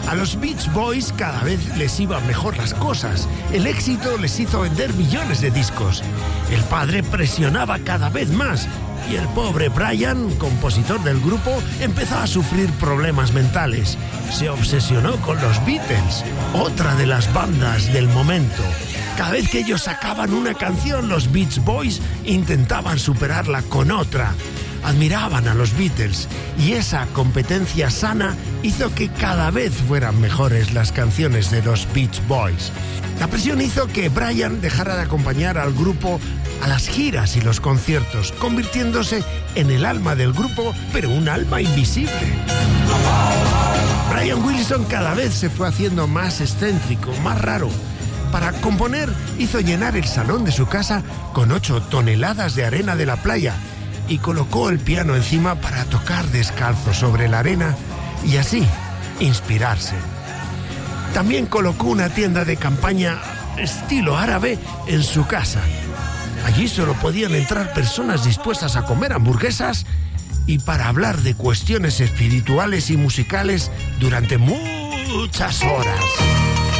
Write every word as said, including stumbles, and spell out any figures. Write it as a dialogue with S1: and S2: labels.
S1: A los Beach Boys cada vez les iban mejor las cosas. El éxito les hizo vender millones de discos. El padre presionaba cada vez más y el pobre Brian, compositor del grupo, empezó a sufrir problemas mentales. Se obsesionó con los Beatles, otra de las bandas del momento. Cada vez que ellos sacaban una canción, los Beach Boys intentaban superarla con otra. Admiraban a los Beatles y esa competencia sana hizo que cada vez fueran mejores las canciones de los Beach Boys. La presión hizo que Brian dejara de acompañar al grupo a las giras y los conciertos, convirtiéndose en el alma del grupo, pero un alma invisible. Brian Wilson cada vez se fue haciendo más excéntrico, más raro. Para componer hizo llenar el salón de su casa con ocho toneladas de arena de la playa y colocó el piano encima para tocar descalzo sobre la arena y así inspirarse. También colocó una tienda de campaña estilo árabe en su casa. Allí solo podían entrar personas dispuestas a comer hamburguesas y para hablar de cuestiones espirituales y musicales durante muchas horas.